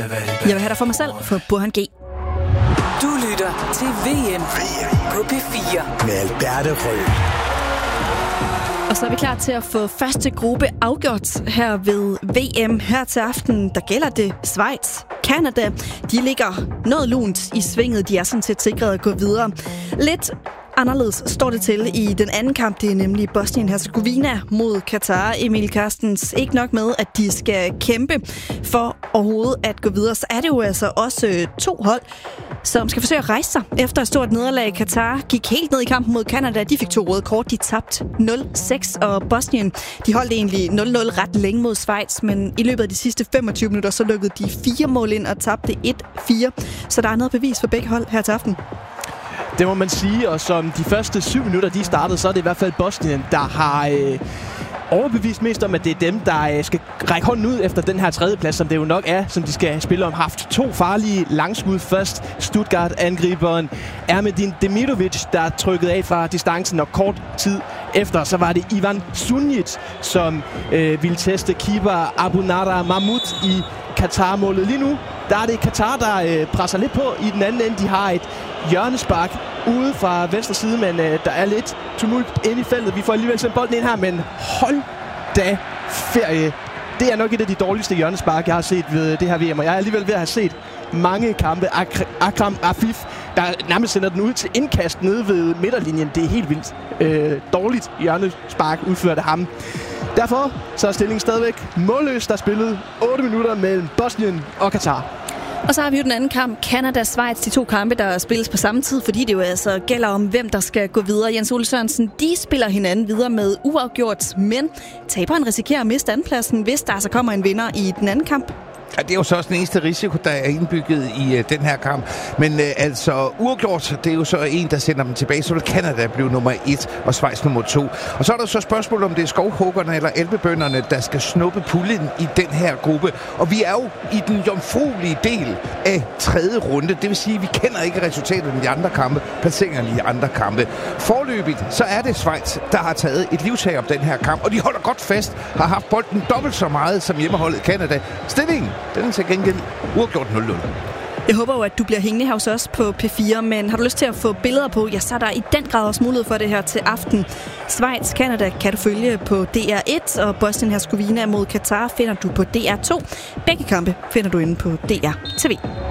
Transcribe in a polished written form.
Jeg vil have dig for mig selv, for Burhan G. Du lytter til VM på P4 med Alberte Rød. Og så er vi klar til at få første gruppe afgjort her ved VM. Her til aften, der gælder det Schweiz. Canada, de ligger noget lunt i svinget. De er sådan set sikret at gå videre. Lidt anderledes står det til i den anden kamp. Det er nemlig Bosnien-Herzegovina mod Katar. Emil Carstens, ikke nok med, at de skal kæmpe for overhovedet at gå videre. Så er det jo altså også to hold, som skal forsøge at rejse sig efter et stort nederlag. Katar gik helt ned i kampen mod Canada. De fik 2 røde kort. De tabte 0-6, og Bosnien, de holdt egentlig 0-0 ret længe mod Schweiz, men i løbet af de sidste 25 minutter, så lukkede de 4 mål ind og tabte 1-4. Så der er noget bevis for begge hold her til aften. Det må man sige, og som de første 7 minutter, de startede, så er det i hvert fald Bosnien, der har overbevist mest om, at det er dem, der skal række hånden ud efter den her tredjeplads, som det jo nok er, som de skal spille om. Haft 2 farlige langskud først. Stuttgart-angriberen Ermedin Demirovic, der trykkede af fra distancen, og kort tid efter, så var det Ivan Sunjic, som ville teste keeper Abunara Mahmoud i Katar-målet. Lige nu, der er det Katar, der presser lidt på i den anden ende. De har et hjørnespark ude fra venstre side, men der er lidt tumult inde i feltet. Vi får alligevel sendt bolden ind her, men hold da ferie. Det er nok et af de dårligste hjørnespark, jeg har set ved det her VM, og jeg er alligevel ved at have set mange kampe. Akram Afif, der nærmest sender den ud til indkast nede ved midterlinjen. Det er helt vildt dårligt hjørnespark udført af ham. Derfor så er stillingen stadigvæk målløs. Der er spillet 8 minutter mellem Bosnien og Katar. Og så har vi jo den anden kamp, Canada-Schweiz, de 2 kampe, der spilles på samme tid, fordi det jo altså gælder om, hvem der skal gå videre. Jens Ole Sørensen, de spiller hinanden videre med uafgjort, men taberen risikerer at miste andenpladsen, hvis der altså kommer en vinder i den anden kamp. Ja, det er jo så også den eneste risiko, der er indbygget i den her kamp. Men altså, uafgjort, det er jo så en, der sender dem tilbage. Så vil Canada blive nummer 1 og Schweiz nummer 2. Og så er der så spørgsmål, om det er skovhuggerne eller elvebønderne, der skal snuppe puljen i den her gruppe. Og vi er jo i den jomfruelige del af 3. runde. Det vil sige, at vi kender ikke resultatet af de andre kampe, placeringerne i de andre kampe. Forløbigt, så er det Schweiz, der har taget et livtag om den her kamp. Og de holder godt fast, har haft bolden dobbelt så meget som hjemmeholdet Canada. Stillingen, den er til gengæld uafgjort 0-0. Jeg håber jo, at du bliver hængende her hos os på P4, men har du lyst til at få billeder på, ja, så er der i den grad også mulighed for det her til aften. Schweiz, Canada kan du følge på DR1, og Bosnien-Herzegovina mod Katar finder du på DR2. Begge kampe finder du inde på DR TV.